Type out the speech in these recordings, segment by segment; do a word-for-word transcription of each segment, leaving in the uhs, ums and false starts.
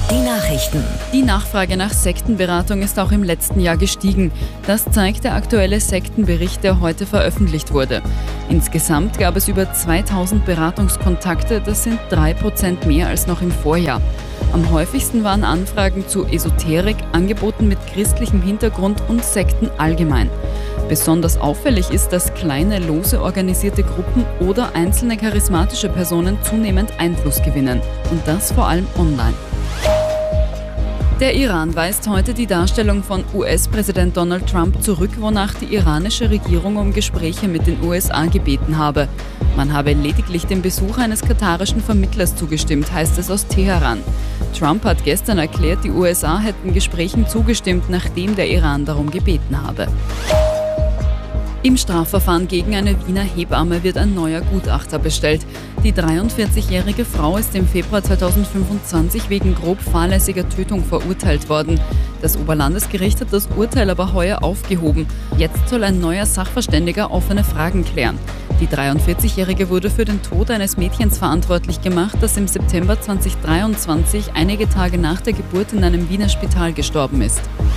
Die Nachrichten. Die Nachfrage nach Sektenberatung ist auch im letzten Jahr gestiegen. Das zeigt der aktuelle Sektenbericht, der heute veröffentlicht wurde. Insgesamt gab es über zweitausend Beratungskontakte, das sind drei Prozent mehr als noch im Vorjahr. Am häufigsten waren Anfragen zu Esoterik, Angeboten mit christlichem Hintergrund und Sekten allgemein. Besonders auffällig ist, dass kleine, lose organisierte Gruppen oder einzelne charismatische Personen zunehmend Einfluss gewinnen. Und das vor allem online. Der Iran weist heute die Darstellung von U S-Präsident Donald Trump zurück, wonach die iranische Regierung um Gespräche mit den U S A gebeten habe. Man habe lediglich dem Besuch eines katarischen Vermittlers zugestimmt, heißt es aus Teheran. Trump hat gestern erklärt, die U S A hätten Gesprächen zugestimmt, nachdem der Iran darum gebeten habe. Im Strafverfahren gegen eine Wiener Hebamme wird ein neuer Gutachter bestellt. Die dreiundvierzigjährige Frau ist im Februar zweitausendfünfundzwanzig wegen grob fahrlässiger Tötung verurteilt worden. Das Oberlandesgericht hat das Urteil aber heuer aufgehoben. Jetzt soll ein neuer Sachverständiger offene Fragen klären. Die dreiundvierzigjährige wurde für den Tod eines Mädchens verantwortlich gemacht, das im September zweitausenddreiundzwanzig, einige Tage nach der Geburt, in einem Wiener Spital gestorben ist.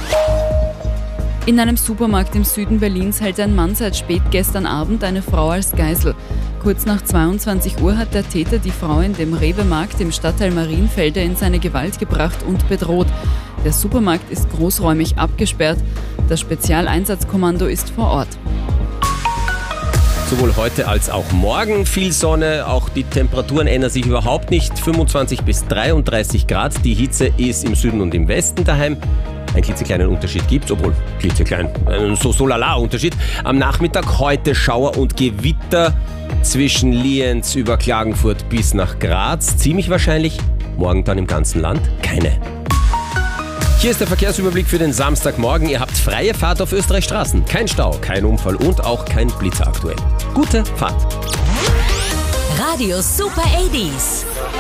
In einem Supermarkt im Süden Berlins hält ein Mann seit spät gestern Abend eine Frau als Geisel. Kurz nach zweiundzwanzig Uhr hat der Täter die Frau in dem Rewe-Markt im Stadtteil Marienfelde in seine Gewalt gebracht und bedroht. Der Supermarkt ist großräumig abgesperrt. Das Spezialeinsatzkommando ist vor Ort. Sowohl heute als auch morgen viel Sonne, auch die Temperaturen ändern sich überhaupt nicht. fünfundzwanzig bis dreiunddreißig Grad, die Hitze ist im Süden und im Westen daheim. Einen klitzekleinen Unterschied gibt es, obwohl klitzeklein, ein so so lala Unterschied. Am Nachmittag heute Schauer und Gewitter zwischen Lienz über Klagenfurt bis nach Graz. Ziemlich wahrscheinlich, morgen dann im ganzen Land keine. Hier ist der Verkehrsüberblick für den Samstagmorgen. Ihr habt freie Fahrt auf Österreichs Straßen. Kein Stau, kein Unfall und auch kein Blitzer aktuell. Gute Fahrt. Radio Super achtzig.